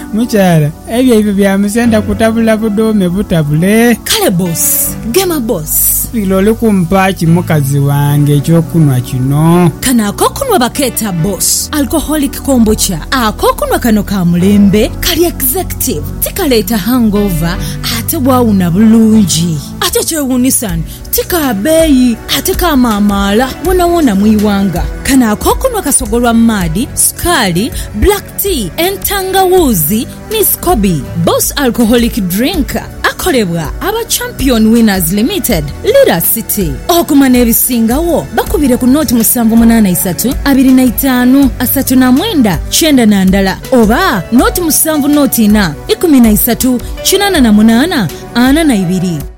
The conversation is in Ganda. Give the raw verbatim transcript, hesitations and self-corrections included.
Mukyala, ebyo ebyo bya musenda kutabula budome butabule. Kale boss, gema boss. Lolo kumpaki mukazi wange ekyokunwa kino. Kana akokunwa baketa boss. Alcoholic kombucha. Akokunwa kano ka mulembe, kali executive. Tikaleta hangover, ate bwawuna bulungi. Ate kyewunisan, tika abeyi, ate kamamala, wona wona mwiwanga. Kana akokunwa kasogolwa madi, skali, black tea, entangawuzi, ni scoby. Boss alcoholic drink. Akolebwa aba Champion Winners Limited, Lira City. Okumana ebisingawo bakubire ku noti musanvu munana isatu abiri na itaano asatu na mwenda kyenda na ndala oba noti musanvu noti na ikumi na isatu kinana na munana ana na ibiri.